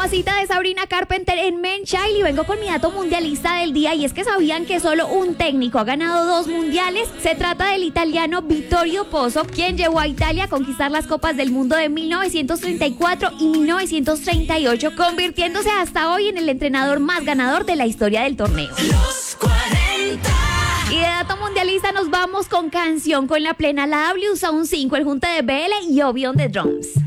mamacita de Sabrina Carpenter en Men Child y vengo con mi dato mundialista del día, y es que sabían que solo un técnico ha ganado 2 mundiales. Se trata del italiano Vittorio Pozzo, quien llevó a Italia a conquistar las Copas del Mundo de 1934 y 1938, convirtiéndose hasta hoy en el entrenador más ganador de la historia del torneo. Los 40. Y de dato mundialista nos vamos con canción con la plena, la W Sound 5, el junte de BL y Obi on the drums.